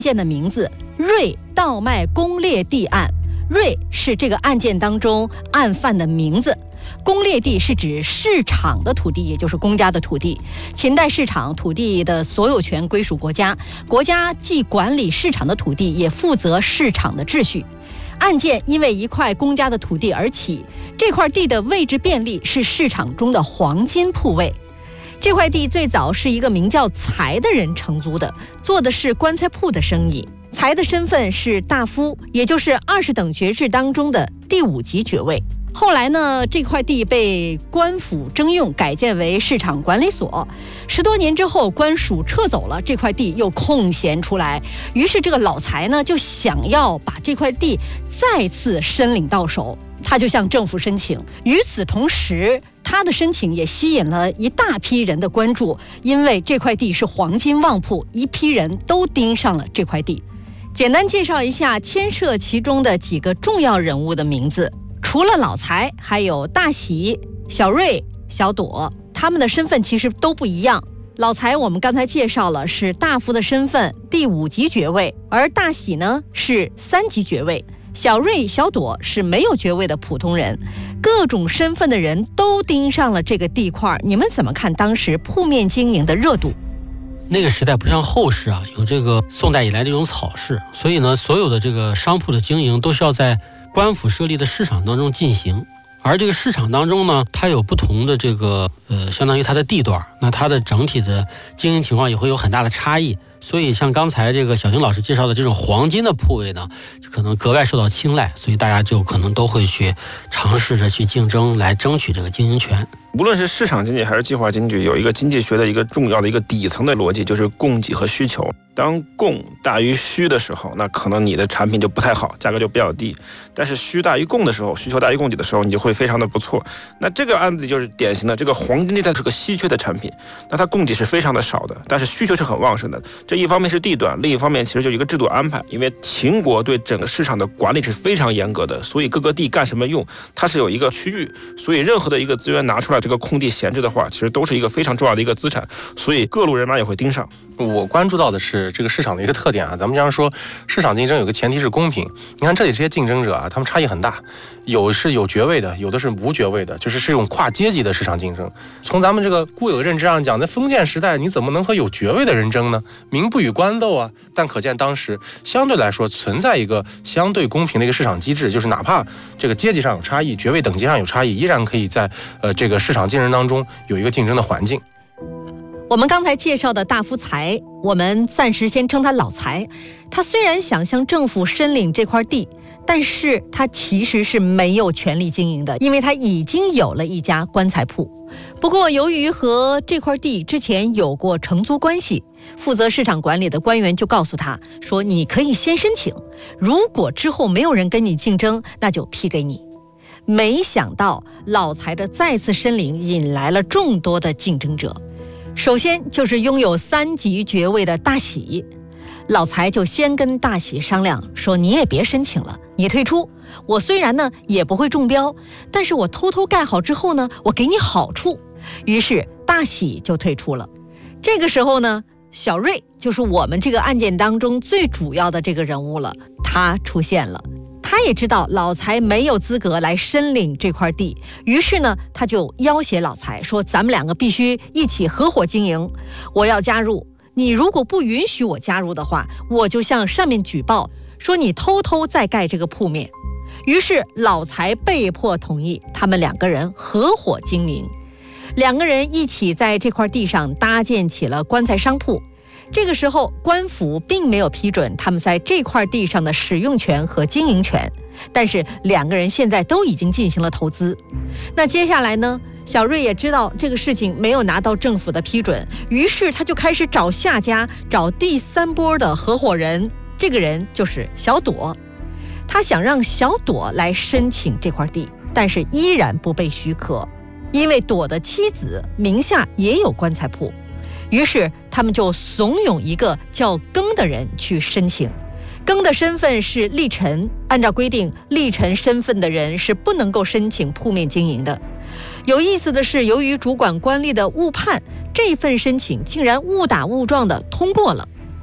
件的名字瑞倒卖公列地案。瑞是这个案件当中案犯的名字，公列地是指市场的土地，也就是公家的土地。秦代市场土地的所有权归属国家，国家既管理市场的土地，也负责市场的秩序。案件因为一块公家的土地而起，这块地的位置便利，是市场中的黄金铺位。这块地最早是一个名叫财的人承租的，做的是棺材铺的生意。财的身份是大夫，也就是20等爵制当中的第5级爵位。后来呢，这块地被官府征用，改建为市场管理所。10多年之后，官署撤走了这块地，又空闲出来。于是这个老财呢，就想要把这块地再次申领到手，他就向政府申请。与此同时，他的申请也吸引了一大批人的关注，因为这块地是黄金旺铺，一批人都盯上了这块地。简单介绍一下牵涉其中的几个重要人物的名字。除了老财，还有大喜、小瑞、小朵，他们的身份其实都不一样。老财我们刚才介绍了，是大夫的身份，第5级爵位，而大喜呢是3级爵位。小瑞、小朵是没有爵位的普通人，各种身份的人都盯上了这个地块。你们怎么看当时铺面经营的热度？ 那个时代不像后世啊，有这个宋代以来这种草市，所以呢，所有的这个商铺的经营都是要在官府设立的市场当中进行。而这个市场当中呢，它有不同的这个相当于它的地段，那它的整体的经营情况也会有很大的差异。所以像刚才这个小婷老师介绍的这种黄金的铺位呢，就可能格外受到青睐，所以大家就可能都会去尝试着去竞争，来争取这个经营权。 无论是市场经济还是计划经济，有一个经济学的一个重要的一个底层的逻辑，就是供给和需求。当供大于需的时候，那可能你的产品就不太好，价格就比较低。但是需大于供的时候，需求大于供给的时候，你就会非常的不错。那这个案子就是典型的，这个黄金地带是个稀缺的产品，那它供给是非常的少的，但是需求是很旺盛的。这一方面是地段，另一方面其实就一个制度安排。因为秦国对整个市场的管理是非常严格的，所以各个地干什么用，它是有一个区域，所以任何的一个资源拿出来，这个空地闲置的话，其实都是一个非常重要的一个资产，所以各路人马也会盯上。 我关注到的是这个市场的一个特点啊，咱们经常说市场竞争有个前提是公平。你看这里这些竞争者啊，他们差异很大，有是有爵位的，有的是无爵位的，就是这种跨阶级的市场竞争。从咱们这个固有的认知上讲，在封建时代你怎么能和有爵位的人争呢？民不与官斗啊。但可见当时相对来说存在一个相对公平的一个市场机制，就是哪怕这个阶级上有差异，爵位等级上有差异，依然可以在这个市场竞争当中有一个竞争的环境。 我们刚才介绍的大夫财，我们暂时先称他老财。他虽然想向政府申领这块地，但是他其实是没有权利经营的，因为他已经有了一家棺材铺。不过由于和这块地之前有过承租关系，负责市场管理的官员就告诉他说，你可以先申请，如果之后没有人跟你竞争，那就批给你。没想到老财的再次申领引来了众多的竞争者。首先就是拥有3级爵位的大喜，老财就先跟大喜商量说，你也别申请了，你退出，我虽然呢也不会中标，但是我偷偷盖好之后呢，我给你好处。于是大喜就退出了。这个时候呢，小瑞就是我们这个案件当中最主要的这个人物了，他出现了。他也知道老财没有资格来申领这块地，于是呢，他就要挟老财说，咱们2个必须一起合伙经营，我要加入，你如果不允许我加入的话，我就向上面举报说你偷偷在盖这个铺面。于是老财被迫同意，他们2个人合伙经营，2个人一起在这块地上搭建起了棺材商铺。这个时候官府并没有批准他们在这块地上的使用权和经营权，但是2个人现在都已经进行了投资。那接下来呢，小瑞也知道这个事情没有拿到政府的批准，于是他就开始找下家，找第3波的合伙人，这个人就是小朵。他想让小朵来申请这块地，但是依然不被许可，因为朵的妻子名下也有棺材铺。于是他们就怂恿一个叫庚的人去申请。庚的身份是吏臣，按照规定，吏臣身份的人是不能够申请铺面经营的。有意思的是，由于主管官吏的误判，这份申请竟然误打误撞的通过了。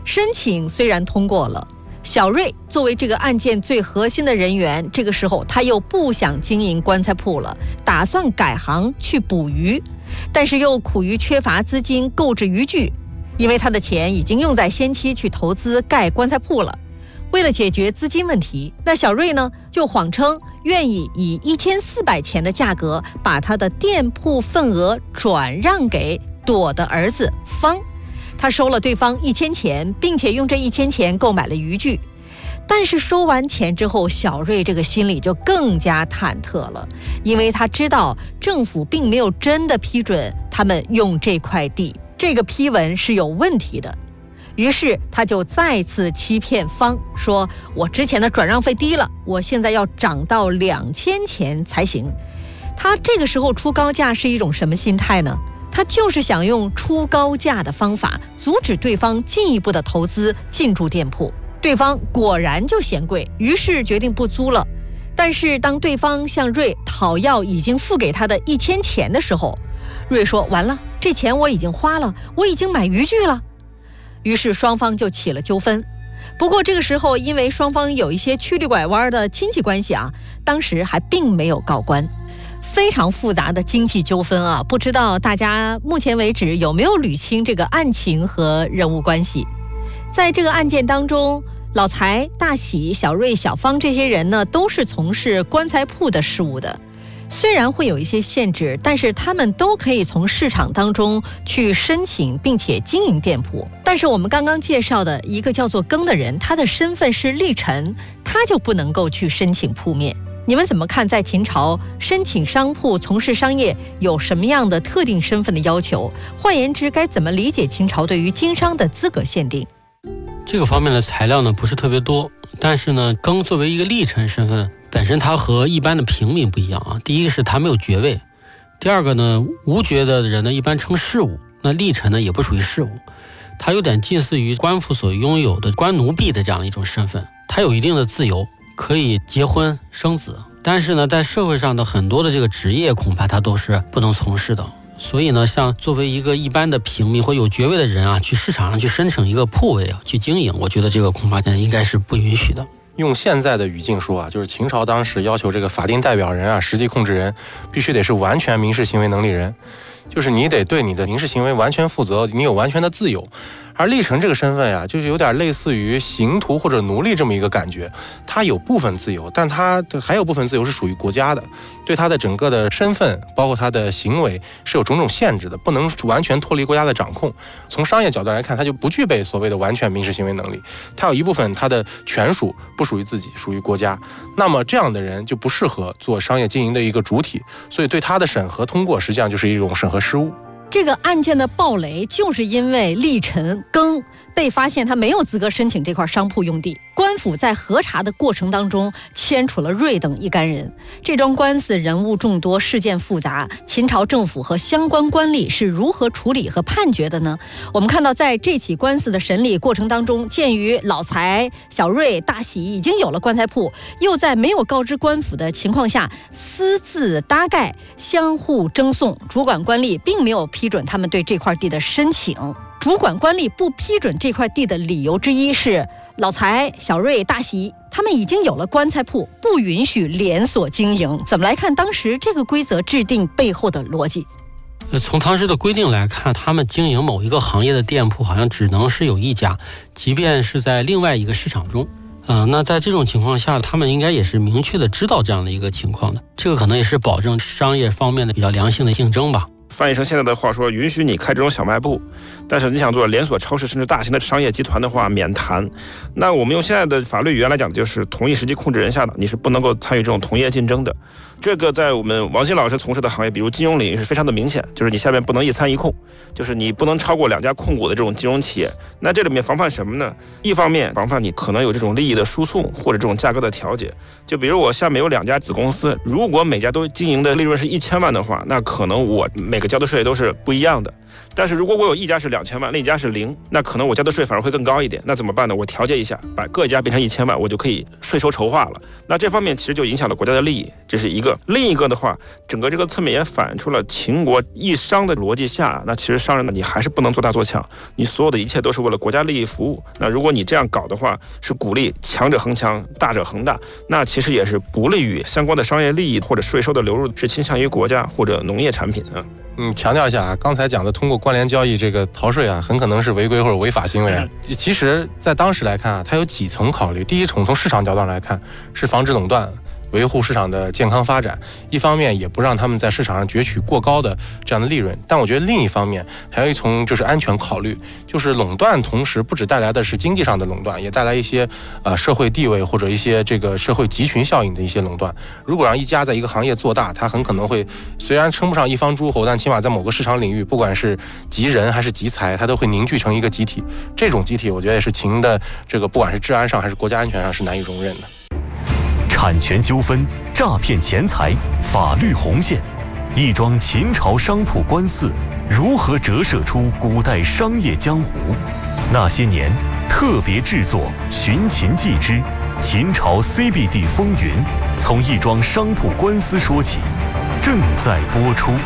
申请虽然通过了，小瑞作为这个案件最核心的人员，这个时候他又不想经营棺材铺了，打算改行去捕鱼，但是又苦于缺乏资金购置渔具，因为他的钱已经用在先期去投资盖棺材铺了。为了解决资金问题，那小瑞呢就谎称愿意以1400钱的价格把他的店铺份额转让给朵的儿子方。他收了对方1000钱，并且用这1000钱购买了渔具。但是收完钱之后，小瑞这个心里就更加忐忑了，因为他知道政府并没有真的批准他们用这块地，这个批文是有问题的。于是他就再次欺骗方，说我之前的转让费低了，我现在要涨到2000钱才行。他这个时候出高价是一种什么心态呢？他就是想用出高价的方法阻止对方进一步的投资进驻店铺。对方果然就嫌贵，于是决定不租了。但是当对方向瑞讨要已经付给他的1000钱的时候，瑞说完了，这钱我已经花了，我已经买渔具了。于是双方就起了纠纷。不过这个时候因为双方有一些曲里拐弯的亲戚关系啊，当时还并没有告官。非常复杂的经济纠纷啊，不知道大家目前为止有没有捋清这个案情和人物关系。在这个案件当中，老财、大喜、小瑞、小芳这些人呢，都是从事棺材铺的事务的。虽然会有一些限制，但是他们都可以从市场当中去申请并且经营店铺。但是我们刚刚介绍的一个叫做庚的人，他的身份是吏臣，他就不能够去申请铺面。你们怎么看，在秦朝申请商铺从事商业有什么样的特定身份的要求？换言之，该怎么理解秦朝对于经商的资格限定？ 这个方面的材料呢不是特别多，但是呢，庚作为一个吏臣身份，本身他和一般的平民不一样啊。第一个是他没有爵位，第二个呢，无爵的人呢一般称士务，那吏臣呢也不属于士务，他有点近似于官府所拥有的官奴婢的这样的一种身份，他有一定的自由，可以结婚生子，但是呢，在社会上的很多的这个职业恐怕他都是不能从事的。所以呢，像作为一个一般的平民或有爵位的人啊，去市场上去申请一个铺位啊，去经营，我觉得这个恐怕应该是不允许的。 用现在的语境说啊，就是秦朝当时要求这个法定代表人啊，实际控制人必须得是完全民事行为能力人，就是你得对你的民事行为完全负责，你有完全的自由。而吏臣这个身份呀，就是有点类似于刑徒或者奴隶这么一个感觉，他有部分自由，但他还有部分自由是属于国家的，对他的整个的身份，包括他的行为是有种种限制的，不能完全脱离国家的掌控。从商业角度来看，他就不具备所谓的完全民事行为能力，他有一部分他的权属不属于自己，属于国家。那么这样的人就不适合做商业经营的一个主体，所以对他的审核通过实际上就是一种审核失误。 这个案件的爆雷就是因为吏臣庚被发现他没有资格申请这块商铺用地，官府在核查的过程当中牵处了瑞等一干人。这桩官司人物众多，事件复杂，秦朝政府和相关官吏是如何处理和判决的呢？我们看到在这起官司的审理过程当中，鉴于老财、小瑞、大喜已经有了棺材铺，又在没有告知官府的情况下私自搭盖，相互争讼，主管官吏并没有批准他们对这块地的申请。主管官吏不批准这块地的理由之一是老财、小瑞、大喜他们已经有了棺材铺，不允许连锁经营。怎么来看当时这个规则制定背后的逻辑？ 从当时的规定来看，他们经营某一个行业的店铺好像只能是有一家，即便是在另外一个市场中。那在这种情况下，他们应该也是明确的知道这样的一个情况的，这个可能也是保证商业方面的比较良性的竞争吧。 翻译成现在的话说，允许你开这种小卖部，但是你想做连锁超市甚至大型的商业集团的话，免谈。那我们用现在的法律语言来讲，就是同一实际控制人下的，你是不能够参与这种同业竞争的。这个在我们王鑫老师从事的行业，比如金融领域是非常的明显，就是你下面不能一参一控，就是你不能超过2家控股的这种金融企业。那这里面防范什么呢？一方面防范你可能有这种利益的输送或者这种价格的调节。就比如我下面有2家子公司，如果每家都经营的利润是1000万的话，那可能我每个交的税都是不一样的。 但是如果我有一家是2000万，另一家是0，那可能我交的税反而会更高一点。那怎么办呢？我调节一下，把各家变成1000万，我就可以税收筹划了。那这方面其实就影响了国家的利益，这是一个。另一个的话，整个这个侧面也反映出了秦国一商的逻辑下，那其实商人呢，你还是不能做大做强，你所有的一切都是为了国家利益服务。那如果你这样搞的话，是鼓励强者恒强，大者恒大，那其实也是不利于相关的商业利益或者税收的流入，是倾向于国家或者农业产品啊。 强调一下啊，刚才讲的通过关联交易这个逃税啊，很可能是违规或者违法行为啊。其实，在当时来看啊，它有几层考虑。第一层，从市场角度上来看，是防止垄断，维护市场的健康发展，一方面也不让他们在市场上攫取过高的这样的利润。但我觉得另一方面还有一层就是安全考虑，就是垄断同时不只带来的是经济上的垄断，也带来一些社会地位或者一些这个社会集群效应的一些垄断。如果让一家在一个行业做大，它很可能会虽然称不上一方诸侯，但起码在某个市场领域，不管是集人还是集财，它都会凝聚成一个集体。这种集体我觉得也是秦的这个不管是治安上还是国家安全上是难以容忍的。 产权纠纷、诈骗钱财、法律红线，一桩秦朝商铺官司如何折射出古代商业江湖？那些年特别制作《寻秦记之秦朝 CBD 风云》，从一桩商铺官司说起，正在播出。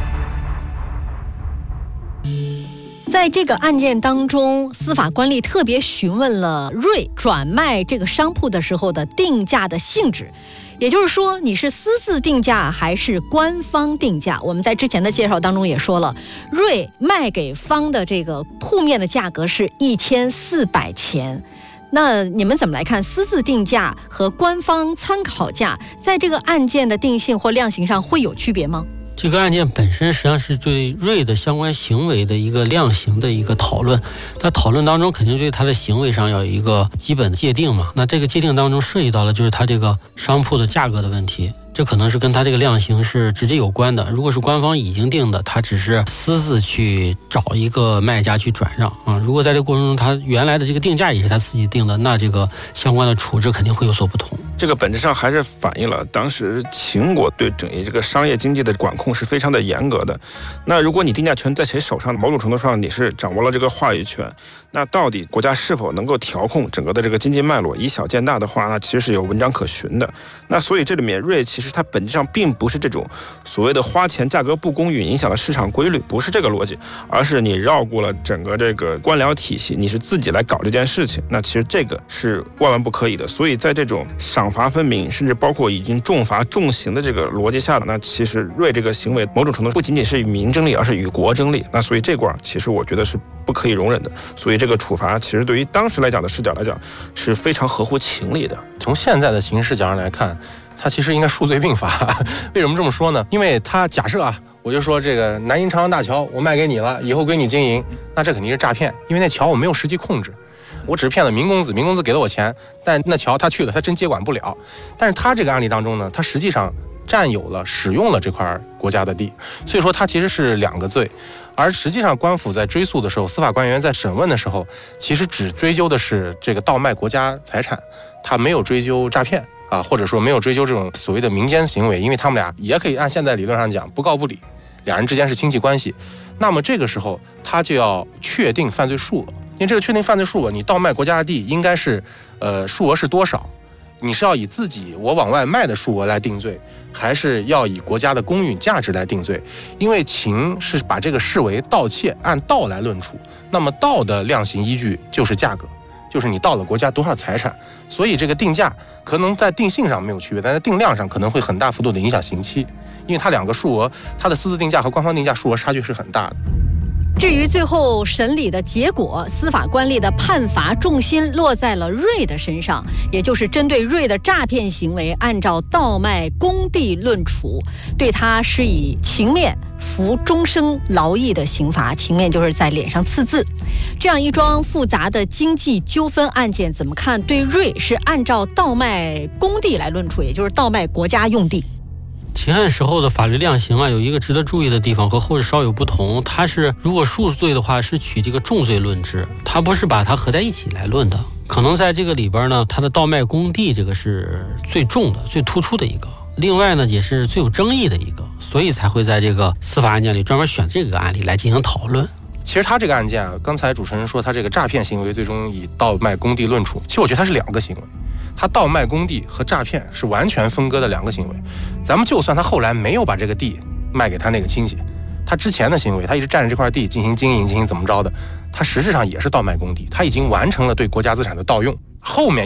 在这个案件当中，司法官吏特别询问了瑞转卖这个商铺的时候的定价的性质，也就是说，你是私自定价还是官方定价？我们在之前的介绍当中也说了，瑞卖给方的这个铺面的价格是1400钱。那你们怎么来看私自定价和官方参考价在这个案件的定性或量刑上会有区别吗？ 这个案件本身实际上是对瑞的相关行为的一个量刑的一个讨论，它讨论当中肯定对它的行为上要有一个基本的界定嘛。那这个界定当中涉及到了就是它这个商铺的价格的问题，这可能是跟它这个量刑是直接有关的。如果是官方已经定的，它只是私自去找一个卖家去转让啊。如果在这个过程中它原来的这个定价也是他自己定的，那这个相关的处置肯定会有所不同。 这个本质上还是反映了当时秦国对整一这个商业经济的管控是非常的严格的。那如果你定价权在谁手上，某种程度上你是掌握了这个话语权，那到底国家是否能够调控整个的这个经济脉络，以小见大的话，那其实是有文章可循的。那所以这里面瑞其实它本质上并不是这种所谓的花钱价格不公允影响了市场规律，不是这个逻辑，而是你绕过了整个这个官僚体系，你是自己来搞这件事情。那其实这个是万万不可以的。所以在这种赏罚分明，甚至包括已经重罚重刑的这个逻辑下的，那其实瑞这个行为某种程度不仅仅是与民争利，而是与国争利。那所以这块其实我觉得是不可以容忍的。所以这个处罚其实对于当时来讲的视角来讲是非常合乎情理的。 从现在的刑事角上来看，它其实应该数罪并罚。为什么这么说呢？因为它假设啊，我就说这个南营长江大桥我卖给你了，以后归你经营，那这肯定是诈骗，因为那桥我没有实际控制，我只是骗了明公子，明公子给了我钱，但那桥他去了，他真接管不了。但是他这个案例当中呢，他实际上占有了使用了这块国家的地，所以说他其实是2个罪。而实际上官府在追诉的时候，司法官员在审问的时候，其实只追究的是这个盗卖国家财产，他没有追究诈骗啊，或者说没有追究这种所谓的民间行为，因为他们俩也可以按现在理论上讲不告不理，两人之间是亲戚关系。那么这个时候他就要确定犯罪数额，因为这个确定犯罪数额，你盗卖国家的地应该是数额是多少？你是要以自己我往外卖的数额来定罪，还是要以国家的公允价值来定罪？因为秦是把这个视为盗窃，按盗来论处，那么盗的量刑依据就是价格，就是你盗了国家多少财产。所以这个定价可能在定性上没有区别，但在定量上可能会很大幅度的影响刑期，因为它2个数额，它的私自定价和官方定价数额差距是很大的。 至于最后审理的结果，司法官吏的判罚重心落在了瑞的身上，也就是针对瑞的诈骗行为，按照盗卖公地论处，对他施以情面服终生劳役的刑罚。情面就是在脸上刺字。这样一桩复杂的经济纠纷案件，怎么看？对瑞是按照盗卖公地来论处，也就是盗卖国家用地。 秦汉时候的法律量刑啊，有一个值得注意的地方，和后世稍有不同。它是如果数罪的话，是取这个重罪论之，它不是把它合在一起来论的。可能在这个里边呢，它的盗卖公地这个是最重的、最突出的一个。另外呢，也是最有争议的一个， 所以才会在这个司法案件里专门选这个案例来进行讨论。 其实他这个案件啊，刚才主持人说他这个诈骗行为最终以倒卖工地论处，其实我觉得它是两个行为，他倒卖工地和诈骗是完全分割的两个行为。咱们就算他后来没有把这个地卖给他那个亲戚，他之前的行为，他一直占着这块地进行经营，进行怎么着的，他实质上也是倒卖工地，他已经完成了对国家资产的盗用。后面